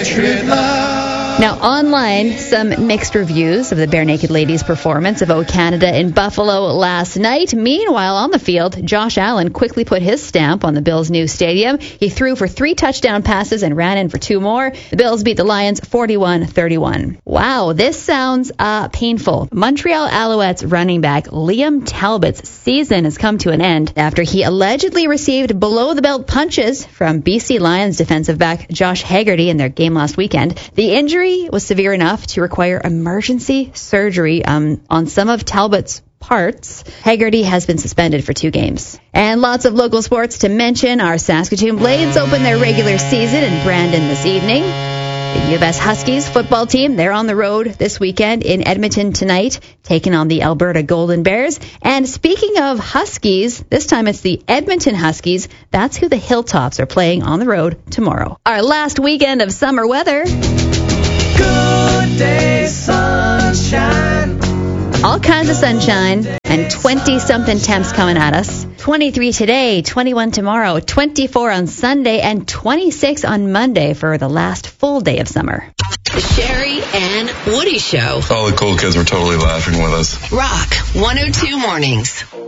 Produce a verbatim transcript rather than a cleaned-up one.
Patriot love. Now, online, some mixed reviews of the Bare Naked Ladies' performance of O Canada in Buffalo last night. Meanwhile, on the field, Josh Allen quickly put his stamp on the Bills' new stadium. He threw for three touchdown passes and ran in for two more. The Bills beat the Lions forty-one thirty-one. Wow, this sounds uh, painful. Montreal Alouettes running back Liam Talbot's season has come to an end after he allegedly received below-the-belt punches from B C Lions defensive back Josh Haggerty in their game last weekend. The injury was severe enough to require emergency surgery um, on some of Talbot's parts. Haggerty has been suspended for two games. And lots of local sports to mention. Our Saskatoon Blades open their regular season in Brandon this evening. The U of S Huskies football team, they're on the road this weekend in Edmonton tonight, taking on the Alberta Golden Bears. And speaking of Huskies, this time it's the Edmonton Huskies. That's who the Hilltops are playing on the road tomorrow. Our last weekend of summer weather. Good day, sunshine. All kinds of sunshine and twenty-something temps coming at us. twenty-three today, twenty-one tomorrow, twenty-four on Sunday, and twenty-six on Monday for the last full day of summer. The Sherry and Woody Show. All the cool kids were totally laughing with us. Rock one oh two Mornings.